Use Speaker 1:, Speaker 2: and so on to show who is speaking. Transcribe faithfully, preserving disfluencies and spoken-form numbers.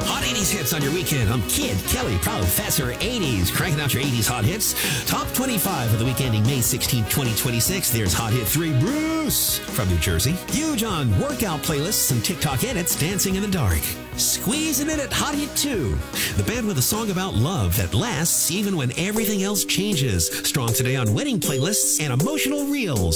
Speaker 1: Hot eighties hits on your weekend. I'm Kid Kelly, Professor eighties, cranking out your eighties hot hits. Top twenty-five for the week ending May sixteenth, twenty twenty-six. There's Hot Hit three, Bruce from New Jersey. Huge on workout playlists and TikTok edits, Dancing in the Dark. Squeezing in at Hot Hit two, the band with a song about love that lasts even when everything else changes. Strong today on wedding playlists and emotional reels.